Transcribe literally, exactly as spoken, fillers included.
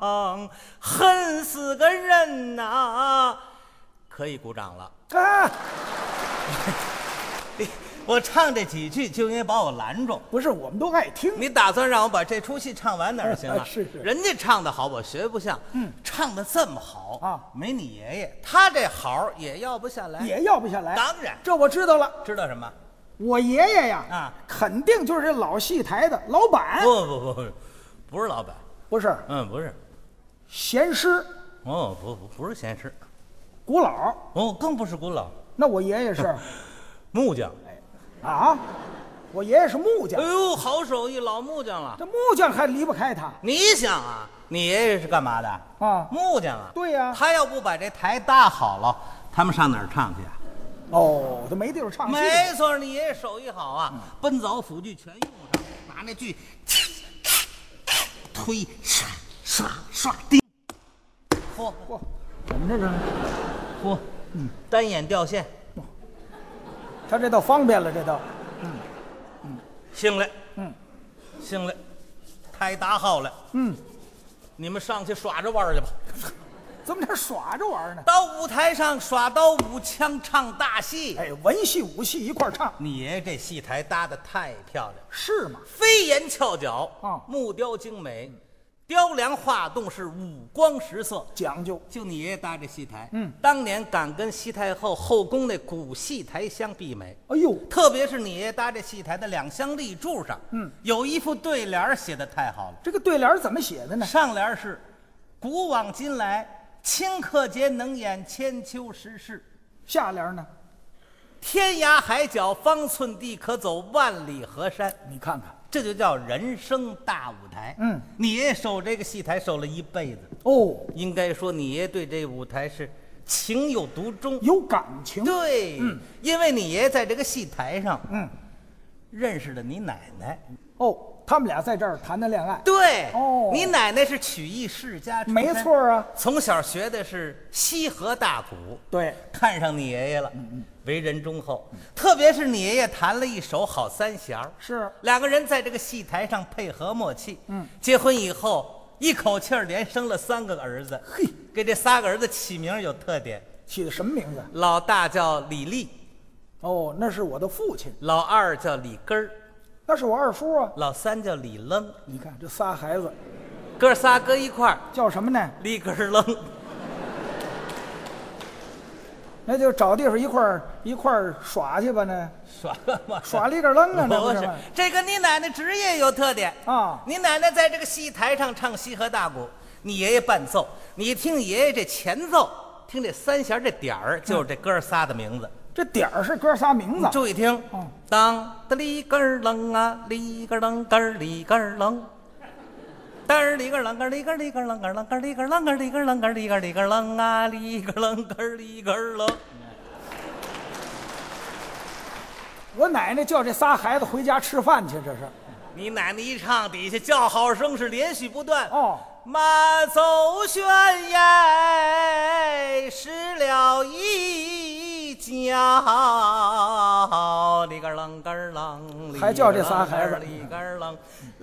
恨死个人呐、啊！可以鼓掌了。 啊， 我唱这几句就应该把我拦住。 不是，我们都爱听。 你打算让我把这出戏唱完哪儿行了？ 是是， 人家唱的好，我学不像。 嗯， 唱的这么好啊， 没你爷爷，他这好也要不下来， 也要不下来。 当然， 这我知道了。 知道什么？ 我爷爷呀， 啊， 肯定就是这老戏台的老板。 不不不不，不是老板， 不是， 嗯，不是， 闲师。 哦，不不不是闲师， 古老。 哦，更不是古老。 那我爷爷是木匠。 啊，我爷爷是木匠。 哎呦，好手艺，老木匠了。 这木匠还离不开他。 你想啊，你爷爷是干嘛的？ 啊， 木匠啊。 对呀、啊， 他要不把这台搭好了，他们上哪儿唱去啊？ 哦，他没地方唱戏。 没错，你爷爷手艺好啊，嗯、奔凿斧锯全用上，拿那锯推刷刷刷钉，嚯嚯，怎么这是？ 嚯，嗯，单眼掉线。 他这倒方便了，这倒，嗯嗯，行嘞，嗯，行嘞，台搭好了，嗯，你们上去耍着玩去吧。 怎么这耍着玩呢？ 到舞台上耍刀舞枪唱大戏， 哎，文戏武戏一块唱。 你爷爷这戏台搭得太漂亮， 是吗？ 飞檐翘角啊， 木雕精美，雕梁画栋是五光十色， 讲究。 就你爷爷搭这戏台， 嗯， 当年敢跟西太后后宫那古戏台相媲美。 哎呦， 特别是你爷爷搭这戏台的两厢立柱上， 嗯， 有一副对联写的太好了。 这个对联怎么写的呢？ 上联是“古往今来，顷刻间能演千秋时事”， 下联呢？“ 天涯海角方寸地，可走万里河山”。 你看看。 这就叫人生大舞台。 嗯， 你爷爷守这个戏台守了一辈子哦， 应该说你爷爷对这舞台是情有独钟， 有感情。 对， 嗯， 因为你爷爷在这个戏台上， 嗯， 认识了你奶奶。 哦，他们俩在这儿谈的恋爱。 对， 哦， 你奶奶是曲艺世家出身， 没错啊， 从小学的是西河大鼓， 对， 看上你爷爷了。 嗯嗯。 为人忠厚，特别是你爷爷弹了一手好三弦， 是两个人在这个戏台上配合默契。 嗯， 结婚以后一口气儿连生了三个儿子， 嘿， 给这仨个儿子起名有特点。 起的什么名字？ 老大叫李立， 哦，那是我的父亲。 老二叫李根儿， 那是我二叔啊。 老三叫李愣。 你看这仨孩子， 哥仨搁一块儿叫什么呢？ 李根儿愣。 那就找地方一块儿一块儿耍去吧呢？ 耍干嘛？ 耍里个愣啊！那不是这个，你奶奶职业有特点啊。 你奶奶在这个戏台上唱西河大鼓，你爷爷伴奏，你听爷爷这前奏，听这三弦这点儿，就是这哥仨的名字。 这点儿是哥仨名字。 注意听， 嗯， 当的里个儿楞啊，里个楞个儿里个儿楞。嘚儿里个啷个里个里个啷个啷个里个啷个里个啷个里个里个啷啊里个啷个里个啷。 我奶奶叫这仨孩子回家吃饭去，这是。 你奶奶一唱，底下叫好声是连续不断。 哦， 马走悬崖失了一跤，里个啷个啷， 还叫这仨孩子。 里个啷。